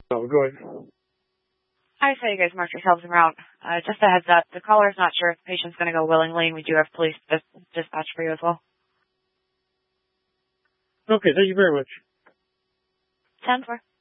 Oh, go ahead. I saw you guys mark yourselves en route. Just a heads up, the caller's not sure if the patient's going to go willingly, and we do have police dispatch for you as well. Okay, thank you very much. 10-4.